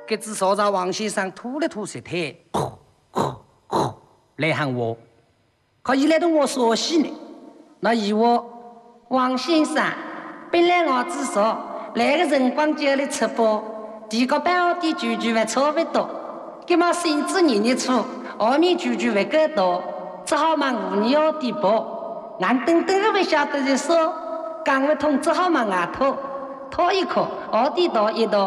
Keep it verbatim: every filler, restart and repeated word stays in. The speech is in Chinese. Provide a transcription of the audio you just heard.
给只说着王先生吐了吐舌头，呼呼呼来喊我，可一来到我说戏呢，那以我王先生，本来我只说来个辰光叫你吃饱，第个半点句句还差不多，今嘛甚至年日出，后面句句还更多，只好嘛无你要点饱，俺等等个不晓得就说，讲不通只好嘛外头，拖一口，后点到一道。